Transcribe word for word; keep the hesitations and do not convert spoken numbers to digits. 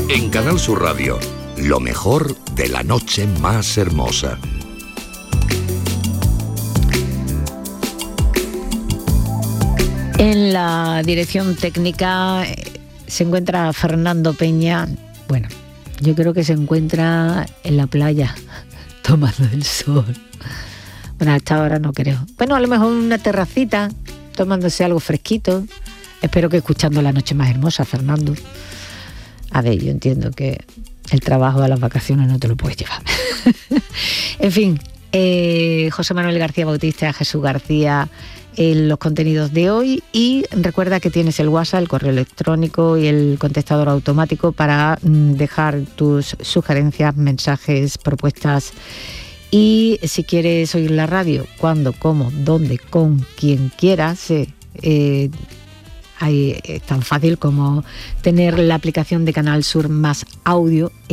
En Canal Sur Radio, lo mejor de la noche más hermosa. En la dirección técnica se encuentra Fernando Peña. Bueno, yo creo que se encuentra en la playa, tomando el sol. Bueno, hasta ahora no creo. Bueno, a lo mejor una terracita, tomándose algo fresquito. Espero que escuchando La Noche Más Hermosa, Fernando. A ver, yo entiendo que el trabajo de las vacaciones no te lo puedes llevar. En fin, eh, José Manuel García Bautista, Jesús García, en los contenidos de hoy, y recuerda que tienes el WhatsApp, el correo electrónico y el contestador automático para mm, dejar tus sugerencias, mensajes, propuestas. Y si quieres oír la radio, cuando, cómo, dónde, con quien quieras, eh, eh, hay, es tan fácil como tener la aplicación de Canal Sur más audio